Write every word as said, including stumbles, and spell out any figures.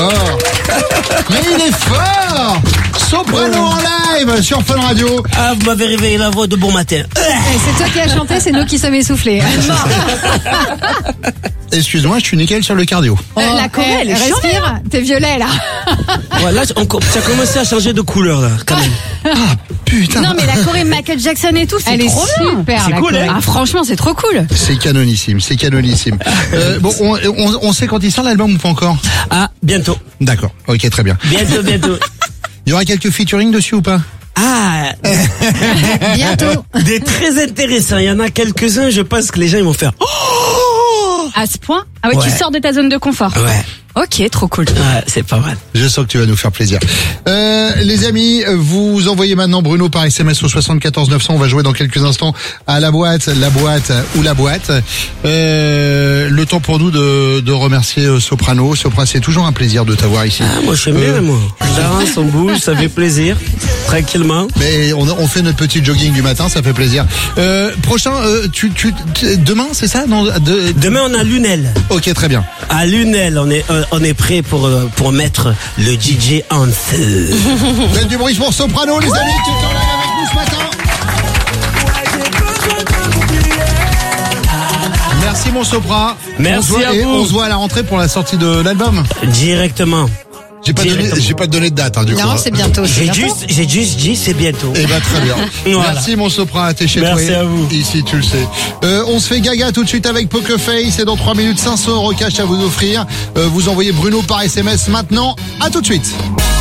fort. Mais il est fort. Soprano en live sur Fun Radio. Ah, vous m'avez réveillé la voix de bon matin. C'est toi qui as chanté, c'est nous qui sommes essoufflés. Excuse-moi, je suis nickel sur le cardio. Oh, la Corée, elle est respire, t'es violet là. Voilà, ça a commencé à changer de couleur là, quand même. Ah putain. Non mais la Corée, Michael Jackson et tout, c'est elle trop est super. C'est cool, hein. Ah franchement, c'est trop cool. C'est canonissime, c'est canonissime. Euh, bon, on, on, on sait quand il sort l'album ou pas encore? Ah, bientôt. D'accord, ok, très bien. Bientôt, bientôt. Il y aura quelques featuring dessus ou pas? Ah, bientôt. Des très intéressants. Il y en a quelques-uns, je pense que les gens ils vont faire. Oh, À ce point? Ah ouais, Ouais. tu sors de ta zone de confort. ouais. Ok, trop cool. Ouais, c'est pas mal. Je sens que tu vas nous faire plaisir. Euh, les amis, vous envoyez maintenant Bruno par S M S au soixante-quatorze neuf cents. On va jouer dans quelques instants à la boîte, la boîte ou la boîte. Euh, le temps pour nous de, de remercier euh, Soprano. Sopra, c'est toujours un plaisir de t'avoir ici. Ah, moi, j'aime Euh, bien, moi. On danse, on bouge, ça fait plaisir. Tranquillement. Mais on, on fait notre petit jogging du matin, ça fait plaisir. Euh, prochain, euh, tu, tu, tu- demain, c'est ça? Non, de- Demain, on a Lunel. Ok, très bien. À Lunel, on est, euh, on est prêt pour, euh, pour mettre le D J en feu. Faites du bruit pour Soprano, les amis, qui sont là avec nous ce matin. Merci mon Sopra. Merci on se voit, à et vous. on se voit à la rentrée pour la sortie de l'album. Directement. J'ai pas donné, Directement. j'ai pas donné de date, hein, du coup. Non, c'est bientôt. c'est J'ai bientôt. juste, j'ai juste dit, c'est bientôt. Eh ben très bien. Voilà. Merci mon Sopra, t'es chez Merci toi. à vous. Ici tu le sais. Euh, on se fait gaga tout de suite avec Poker Face et dans trois minutes cinq cents euros cash à vous offrir. Euh, vous envoyez Bruno par S M S maintenant. À tout de suite.